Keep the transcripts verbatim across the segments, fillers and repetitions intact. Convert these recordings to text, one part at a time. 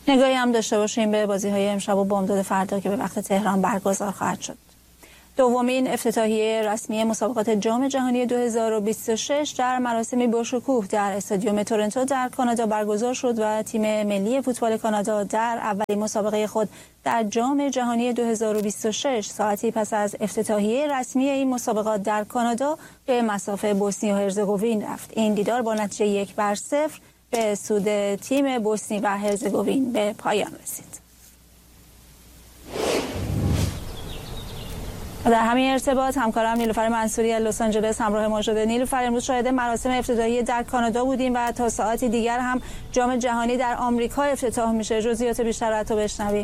نگاهی هم داشته باشیم به بازی‌های امشب و بامداد فردا که به وقت تهران برگزار خواهد شد. دومین افتتاحیه رسمی مسابقات جام جهانی دو هزار و بیست و شش در مراسمی باشکوه در استادیوم تورنتو در کانادا برگزار شد و تیم ملی فوتبال کانادا در اولین مسابقه خود در جام جهانی دو هزار و بیست و شش ساعتی پس از افتتاحیه رسمی این مسابقات در کانادا به مصاف بوسنی و هرزگوین رفت. این دیدار با نتیجه یک بر صفر به سود تیم بوسنی و هرزگوین به پایان رسید. در همین ارتباط همکارم نیلوفر منصوری از لس آنجلس همراه ما شده. نیلوفر، امروز شاهد مراسم افتتاحیه در کانادا بودیم و تا ساعتی دیگر هم جام جهانی در آمریکا افتتاح میشه. جزئیات بیشتر از تو بشنویم.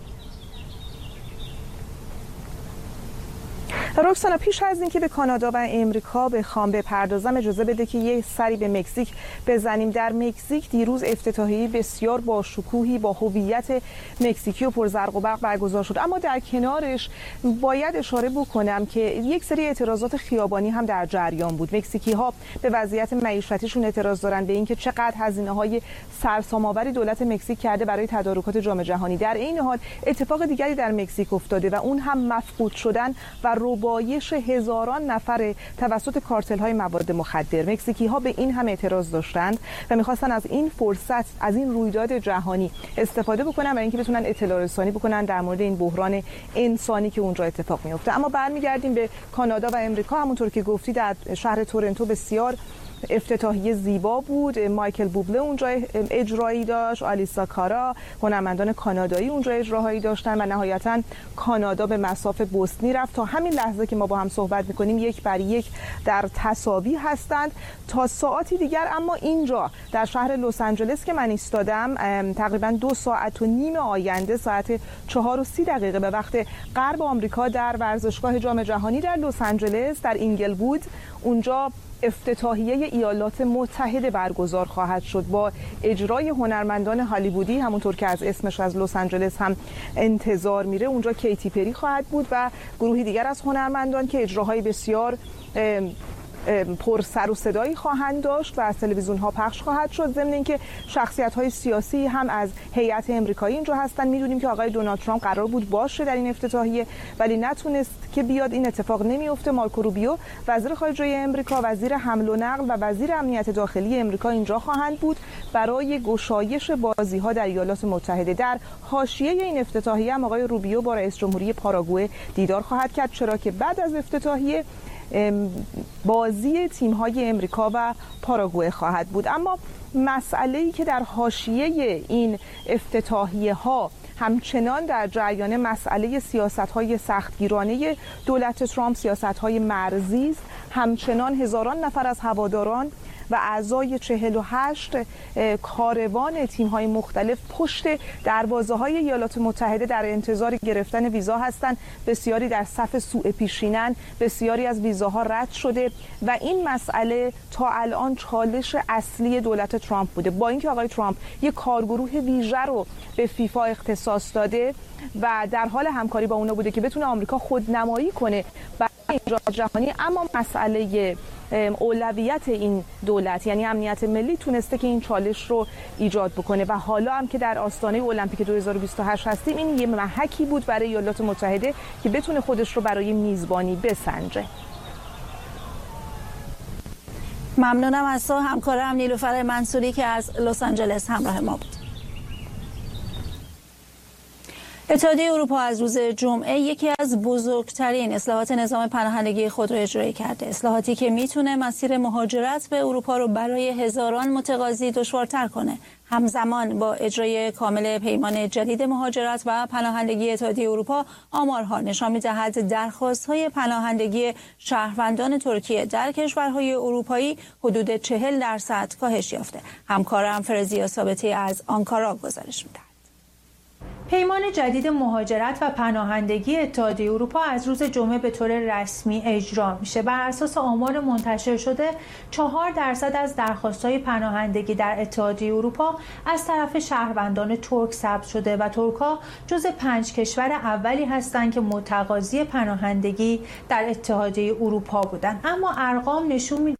رکسانا، پیش از اینکه به کانادا و امریکا بخوام بپردازم اجازه بده که یه سری به مکزیک بزنیم. در مکزیک دیروز افتتاحیه بسیار با شکوهی با هویت مکزیکی و پرزرق و برق برگزار شد، اما در کنارش باید اشاره بکنم که یک سری اعتراضات خیابانی هم در جریان بود. مکزیکی ها به وضعیت معیشتیشون اعتراض دارن به اینکه چقدر هزینه‌های سرسام‌آوری دولت مکزیک کرده برای تدارکات جام جهانی. در این حال اتفاق دیگری در مکزیک افتاده و اون هم مفقود شدن و ربایش هزاران نفر توسط کارتل‌های مواد مخدر. مکزیکی‌ها به این هم اعتراض داشتند و می‌خواستن از این فرصت، از این رویداد جهانی استفاده بکنن برای اینکه بتونن اطلاع رسانی بکنن در مورد این بحران انسانی که اونجا اتفاق میفته. اما برمیگردیم به کانادا و امریکا. همونطور که گفتی در شهر تورنتو بسیار افتتاحیه زیبا بود. مایکل بوبله اونجا اجرایی داشت، آلیسا کارا، هنرمندان کانادایی اونجا اجراهایی داشتن و نهایتا کانادا به مصاف بوسنی رفت. تا همین لحظه که ما با هم صحبت میکنیم یک بر یک در تساوی هستند تا ساعتی دیگر. اما اینجا در شهر لس آنجلس که من ایستادم تقریبا دو ساعت و نیم آینده ساعت چهار و سی دقیقه به وقت غرب آمریکا در ورزشگاه جام جهانی در لس آنجلس در اینگلوود اونجا افتتاحیه ایالات متحده برگزار خواهد شد با اجرای هنرمندان هالیوودی. همونطور که از اسمش از لس آنجلس هم انتظار میره اونجا کیتی پری خواهد بود و گروهی دیگر از هنرمندان که اجراهای بسیار پر سر و صدایی خواهند داشت و از تلویزیون ها پخش خواهد شد. ضمن اینکه شخصیت های سیاسی هم از هیئت امریکایی اینجا هستن. میدونیم که آقای دونالد ترامپ قرار بود باشه در این افتتاحیه ولی نتونست که بیاد. این اتفاق نمیفته. مارکو روبیو وزیر خارجه امریکا، وزیر حمل و نقل و وزیر امنیت داخلی امریکا اینجا خواهند بود برای گشایش بازی ها در ایالات متحده. در حاشیه این افتتاحیه هم آقای روبیو با رئیس جمهوری پاراگوئه دیدار خواهد کرد، چرا که بعد از افتتاحیه بازی تیم‌های امریکا و پاراگوئه خواهد بود. اما مسئله‌ای که در حاشیه این افتتاحیه‌ها همچنان در جریان مسئله سیاست‌های سختگیرانه دولت ترامپ، سیاست‌های مرزی است. همچنان هزاران نفر از هواداران و اعضای چهل و هشت کاروان تیم‌های مختلف پشت دروازه‌های ایالات متحده در انتظار گرفتن ویزا هستند. بسیاری در صف سوء پیشینن، بسیاری از ویزاها رد شده و این مسئله تا الان چالش اصلی دولت ترامپ بوده. با اینکه آقای ترامپ یک کارگروه ویژه رو به فیفا اختصاص داده و در حال همکاری با اونا بوده که بتونه آمریکا خودنمایی کنه برای جام جهانی، اما مسئله اولویت این دولت یعنی امنیت ملی تونسته که این چالش رو ایجاد بکنه و حالا هم که در آستانه المپیک دو هزار و بیست و هشت هستیم این یه محکی بود برای ایالات متحده که بتونه خودش رو برای میزبانی بسنجه. ممنونم از تو همکارم نیلوفر منصوری که از لس آنجلس همراه ما بود. اتحادیه اروپا از روز جمعه یکی از بزرگترین اصلاحات نظام پناهندگی خود را اجرایی کرده. اصلاحاتی که میتونه مسیر مهاجرت به اروپا رو برای هزاران متقاضی دشوارتر کنه. همزمان با اجرای کامل پیمان جدید مهاجرت و پناهندگی اتحادیه اروپا، آمارها نشان می‌دهد درخواست‌های پناهندگی شهروندان ترکیه در کشورهای اروپایی حدود چهل درصد کاهش یافته. همکارم فرزیا ثابتی از آنکارا گزارش می‌دهد. پیمان جدید مهاجرت و پناهندگی اتحادیه اروپا از روز جمعه به طور رسمی اجرا میشه. بر اساس آمار منتشر شده، چهار درصد از درخواست‌های پناهندگی در اتحادیه اروپا از طرف شهروندان ترک ثبت شده و ترک‌ها جز پنج کشور اولی هستند که متقاضی پناهندگی در اتحادیه اروپا بودند. اما ارقام نشون میده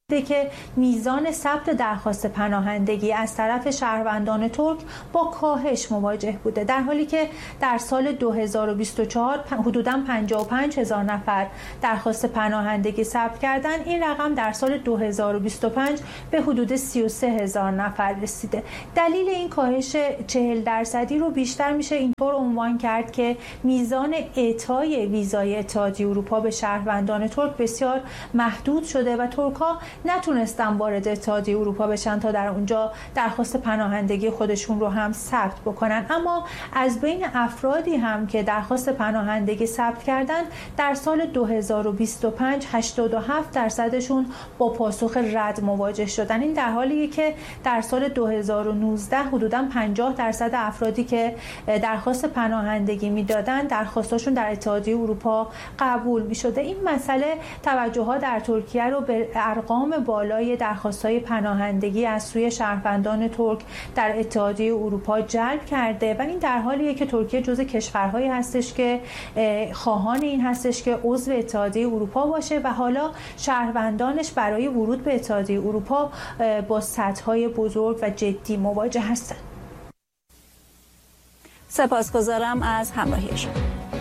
که میزان ثبت درخواست پناهندگی از طرف شهروندان ترک با کاهش مواجه بوده، در حالی که در سال دو هزار و بیست و چهار حدوداً پنجاه و پنج هزار نفر درخواست پناهندگی ثبت کردند. این رقم در سال دو هزار و بیست و پنج به حدود سی و سه هزار نفر رسیده. دلیل این کاهش چهل درصدی رو بیشتر میشه اینطور عنوان کرد که میزان اعطای ویزای اتحادیه اروپا به شهروندان ترک بسیار محدود شده و ترک‌ها نتونستن وارد اتحادیه اروپا بشن تا در اونجا درخواست پناهندگی خودشون رو هم ثبت بکنن. اما از بین افرادی هم که درخواست پناهندگی ثبت کردن در سال دو هزار و بیست و پنج هشتاد و هفت درصدشون با پاسخ رد مواجه شدن. این در حالیه که در سال دو هزار و نوزده حدوداً پنجاه درصد افرادی که درخواست پناهندگی میدادن درخواستاشون در اتحادیه اروپا قبول میشده. این مسئله توجه‌ها در ترکیه رو به ارقام بالای درخواست‌های پناهندگی از سوی شهروندان ترک در اتحادیه اروپا جلب کرده و این در حالیه که ترکیه جزو کشورهایی هستش که خواهان این هستش که عضو اتحادیه اروپا باشه و حالا شهروندانش برای ورود به اتحادیه اروپا با سدهای بزرگ و جدی مواجه هستند. سپاسگزارم از همراهی شما.